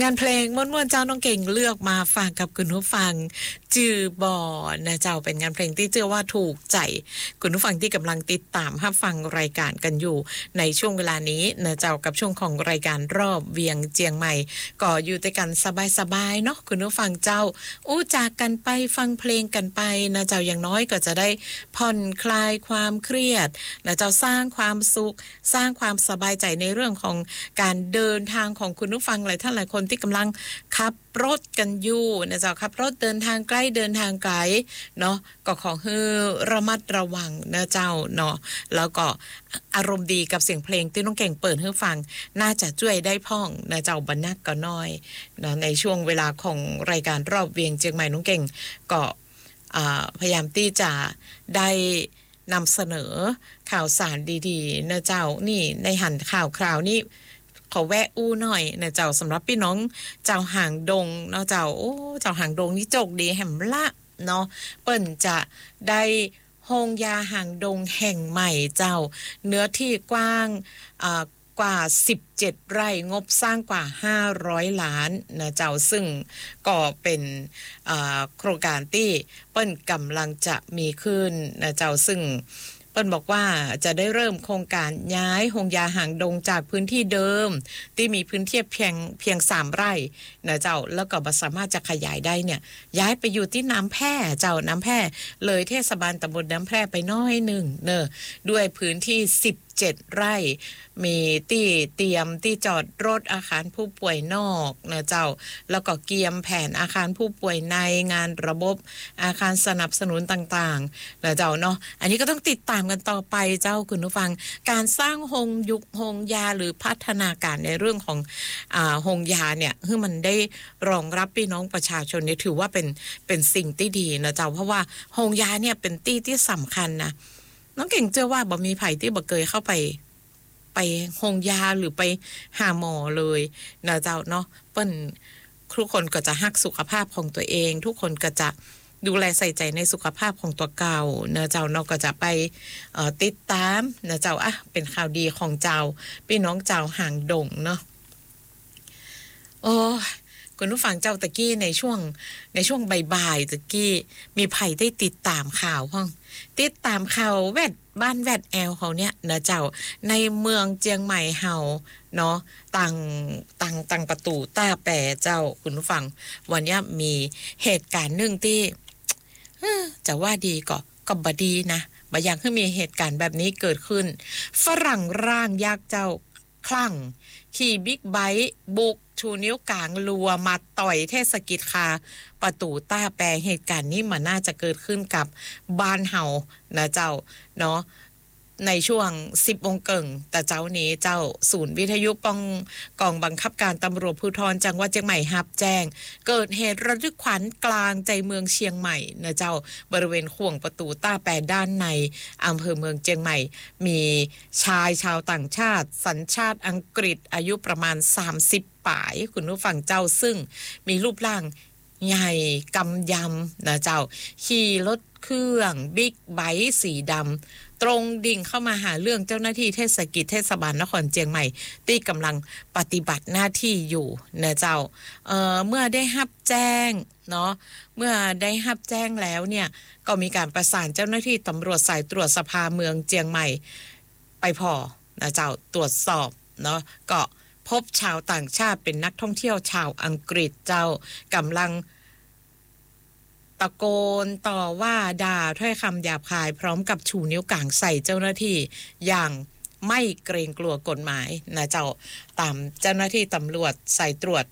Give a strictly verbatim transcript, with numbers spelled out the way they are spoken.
งานเพลงม่วนๆเจ้าน้องเก่งเลือกมาฝากกับคุณผู้ฟังจือบ่อนะเจ้าเป็นงานเพลงที่เชื่อว่าถูกใจคุณผู้ฟังที่กำลังติดตามรับฟังรายการกันอยู่ในช่วงเวลานี้นะเจ้ากับช่วงของรายการรอบเวียงเจียงใหม่ก็อยู่ด้วยกันสบายๆเนาะคุณผู้ฟังเจ้าอู้จากกันไปฟังเพลงกันไปนะเจ้าอย่างน้อยก็จะได้ผ่อนคลายความเครียดนะเจ้าสร้างความสุขสร้างความสบายใจในเรื่องของการเดินทางของคุณผู้ฟังหลายท่านหลายคนที่กำลังขับรถกันอยู่นะเจ้าขับรถเดินทางใกล้เดินทางไกลเนาะก็ขอให้ระมัดระวังนะเจ้าเนาะแล้วก็อารมณ์ดีกับเสียงเพลงที่น้องเก่งเปิดให้ฟังน่าจะช่วยได้พ่องนะเจ้าบรรณักก็น้อยเนาะในช่วงเวลาของรายการรอบเวียงเชียงใหม่น้องเก่งก็พยายามที่จะได้นำเสนอข่าวสารดีๆนะเจ้านี่ในหันข่าวคราวนี้ขอแวะอู้หน่อยนะเจ้าสำหรับพี่น้องเจ้าหางดงเนาะเจ้าโอ้เจ้าหางดงนี่โจกดีแหมละเนาะเปิ้นจะได้โรงยาหางดงแห่งใหม่เจ้าเนื้อที่กว้างอ่ากว่าสิบเจ็ดไร่งบสร้างกว่าห้าร้อยล้านนะเจ้าซึ่งก็เป็นโครงการที่เปิ้นกำลังจะมีขึ้นนะเจ้าซึ่งเปิ้นบอกว่าจะได้เริ่มโครงการย้ายโรงยาหางดงจากพื้นที่เดิมที่มีพื้นที่เพียงเพียงสามไร่นะเจ้าแล้วก็บ่สามารถจะขยายได้เนี่ยย้ายไปอยู่ที่น้ำแพร่เจ้าน้ำแพร่เลยเทศบาลตำบลน้ำแพร่ไปน้อยนึงเนอะด้วยพื้นที่สิบเจ็ดไร่มีที่เตรียมที่จอดรถอาคารผู้ป่วยนอกนะเจ้าแล้วก็เกียมแผนอาคารผู้ป่วยในงานระบบอาคารสนับสนุนต่างๆนะเจ้าเนาะอันนี้ก็ต้องติดตามกันต่อไปเจ้าคุณผู้ฟังการสร้างโรงยุกโรงยาหรือพัฒนาการในเรื่องของอ่าโรงยาเนี่ยคือมันได้รองรับพี่น้องประชาชนเนี่ยถือว่าเป็นเป็นสิ่งที่ดีนะเจ้าเพราะว่าโรงยาเนี่ยเป็นที่ที่สำคัญนะน้องเก่งเชื่อว่าบ่มีไผที่บ่เคยเข้าไปไปโรงยาหรือไปหาหมอเลยนะเจ้าเนาะเปิ้นทุกคนก็จะรักสุขภาพของตัวเองทุกคนก็จะดูแลใส่ใจในสุขภาพของตัวเก่านะเจ้าเนาะก็จะไปเอ่อติดตามนะเจ้าอ่ะเป็นข่าวดีของเจ้าพี่น้องเจ้าหางดงเนาะโอ้คุณผู้ฟังเจ้าตะกี้ในช่วงในช่วงบ่ายๆตะกี้มีไผได้ติดตามข่าวพ้องติดตามข่าวแวดบ้านแวดแอลเขาเนี่ยนะเจ้าในเมืองเจียงใหม่เฮาเนาะตังตังตังประตูต้าแปรเจ้าคุณผู้ฟังวันนี้มีเหตุการณ์นึงที่จะว่าดีก็ก็บ่ดีนะบ่อยากให้มีเหตุการณ์แบบนี้เกิดขึ้นฝรั่งร่างยักษ์เจ้าคลั่งขี่บิ๊กไบค์บุกชูนิ้วกลางรัวมาต่อยเทศกิจคาประตูต้าแปรเหตุการณ์นี้มันน่าจะเกิดขึ้นกับบ้านเฮานะเจ้าเนาะในช่วงสิบโมงเกิงแต่เจ้านี้เจ้าศูนย์วิทยุป้องกองบังคับการตำรวจภูธรจังหวัดเชียงใหม่รับแจ้งเกิดเหตุระทึกขวัญกลางใจเมืองเชียงใหม่นะเจ้าบริเวณข่วงประตูต้าแปรด้านในอำเภอเมืองเชียงใหม่มีชายชาวต่างชาติสัญชาติอังกฤษอายุประมาณสามสิบปลายคุณผู้ฟังเจ้าซึ่งมีรูปร่างใหญ่กำยำนะเจ้าขี่รถเครื่องบิ๊กไบค์สีดำตรงดิ่งเข้ามาหาเรื่องเจ้าหน้าที่เทศกิจเทศบาลนครเชียงใหม่ที่กำลังปฏิบัติหน้าที่อยู่นะเจ้าเอ่อเมื่อได้รับแจ้งเนาะเมื่อได้รับแจ้งแล้วเนี่ยก็มีการประสานเจ้าหน้าที่ตำรวจสายตรวจสภาเมืองเชียงใหม่ไปพอนะเจ้าตรวจสอบเนาะก็พบชาวต่างชาติเป็นนักท่องเที่ยวชาวอังกฤษเจ้ากำลังตะโกนต่อว่าด่าถ้อยคำหยาบคายพร้อมกับชูนิ้วกลางใส่เจ้าหน้าที่อย่างไม่เกรงกลัวกฎหมายนะเจ้าตามเจ้าหน้าที่ตำรวจสายตรวจ